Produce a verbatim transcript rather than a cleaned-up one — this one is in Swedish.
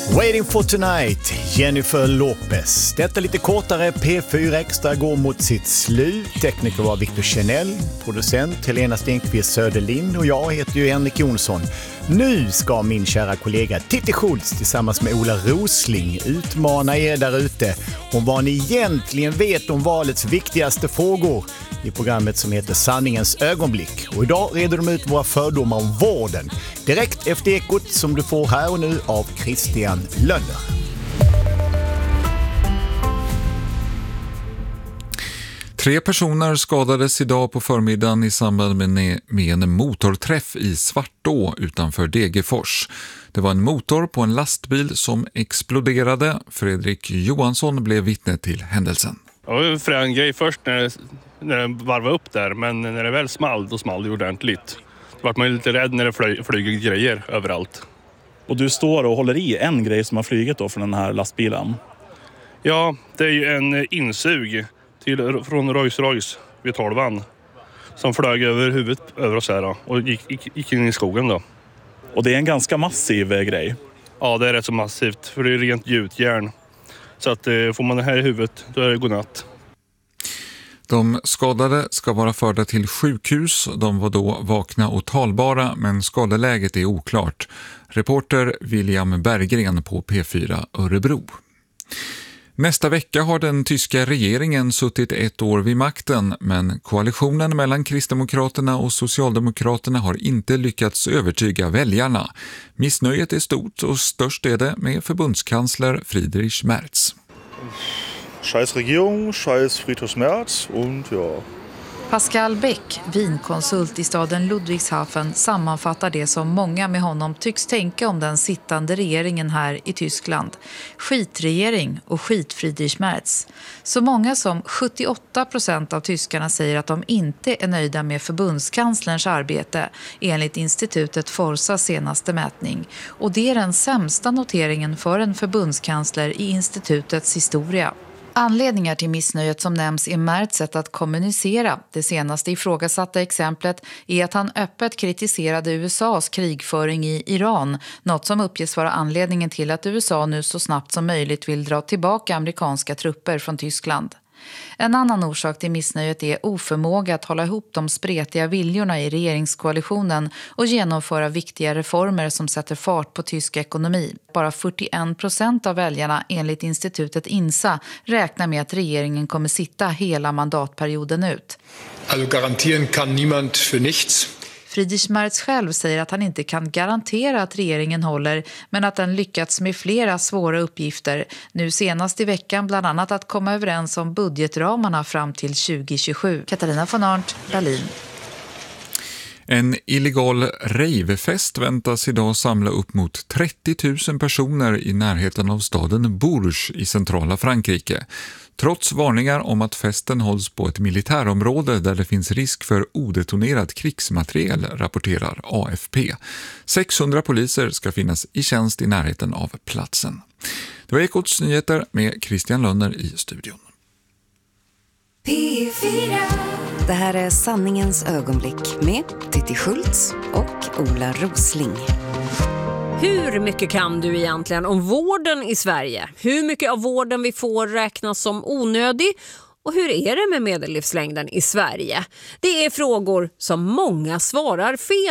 Waiting for tonight, Jennifer Lopez. Detta lite kortare P fyra Extra går mot sitt slut. Tekniker var Victor Chanel, producent Helena Stenqvist Söderlind och jag heter ju Henrik Jonsson. Nu ska min kära kollega Titti Schultz tillsammans med Ola Rosling utmana er där ute om vad ni egentligen vet om valets viktigaste frågor i programmet som heter Sanningens ögonblick. Och idag reder de ut våra fördomar om vården. Direkt efter ekot som du får här och nu av Christian Lönner. Tre personer skadades idag på förmiddagen i samband med en motorträff i Svartå utanför Degerfors. Det var en motor på en lastbil som exploderade. Fredrik Johansson blev vittne till händelsen. Det var en frän grej först när, det, när den varvade upp där, men när det väl small, då small det ordentligt. Då var man lite rädd när det fly, flyger grejer överallt. Och du står och håller i en grej som har flugit då från den här lastbilen? Ja, det är ju en insug till, från Rolls-Royce vid tolvan som flög över huvudet över oss här då, och gick, gick, gick in i skogen då. Och det är en ganska massiv eh, grej? Ja, det är rätt så massivt, för det är rent gjutjärn. Så att eh, får man det här i huvudet, då är det godnatt. De skadade ska vara förda till sjukhus. De var då vakna och talbara, men skadeläget är oklart. Reporter William Berggren på P fyra Örebro. Nästa vecka har den tyska regeringen suttit ett år vid makten, men koalitionen mellan Kristdemokraterna och Socialdemokraterna har inte lyckats övertyga väljarna. Missnöjet är stort och störst är det med förbundskansler Friedrich Merz. Scheiß Regierung, scheiß Friedrich Merz und ja. Pascal Beck, vinkonsult i staden Ludwigshafen, sammanfattar det som många med honom tycks tänka om den sittande regeringen här i Tyskland. Skitregering och skit Friedrich Merz. Så många som sjuttioåtta procent av tyskarna säger att de inte är nöjda med förbundskanslerns arbete enligt institutet Forsas senaste mätning. Och det är den sämsta noteringen för en förbundskansler i institutets historia. Anledningar till missnöjet som nämns är Merz sätt att kommunicera. Det senaste ifrågasatta exemplet är att han öppet kritiserade U S A:s krigföring i Iran, något som uppges vara anledningen till att U S A nu så snabbt som möjligt vill dra tillbaka amerikanska trupper från Tyskland. En annan orsak till missnöjet är oförmåga att hålla ihop de spretiga viljorna i regeringskoalitionen och genomföra viktiga reformer som sätter fart på tysk ekonomi. Bara fyrtioen procent av väljarna enligt institutet INSA räknar med att regeringen kommer sitta hela mandatperioden ut. Alltså garantieren kan niemand för nichts. Friedrich Merz själv säger att han inte kan garantera att regeringen håller, men att den lyckats med flera svåra uppgifter. Nu senast i veckan bland annat att komma överens om budgetramarna fram till tjugo tjugosju. Katarina von Arndt, Berlin. En illegal ravefest väntas idag samla upp mot trettio tusen personer i närheten av staden Bourges i centrala Frankrike. Trots varningar om att festen hålls på ett militärområde där det finns risk för odetonerad krigsmateriel, rapporterar A F P. sexhundra poliser ska finnas i tjänst i närheten av platsen. Det var Ekots nyheter med Christian Lönner i studion. P fyra. Det här är Sanningens ögonblick med Titti Schultz och Ola Rosling. Hur mycket kan du egentligen om vården i Sverige? Hur mycket av vården vi får räknas som onödig? Och hur är det med medellivslängden i Sverige? Det är frågor som många svarar fel